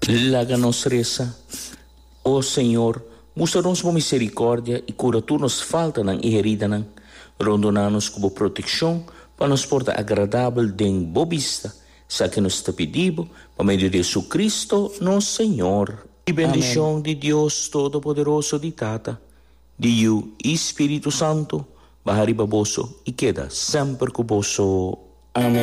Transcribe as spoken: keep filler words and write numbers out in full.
Laga-nos reza. Ó Senhor, mostra-nos com misericórdia e cura tu nos falta ng herida ng rondonanos como proteção para nos portar agradável den bobista, sa que nos te pedimos, por meio de Jesus Cristo, nosso Senhor. E bendição de Deus Todo-Poderoso de Tata, de o Espírito Santo, bahari baboso e queda sempre cuboso. Amém.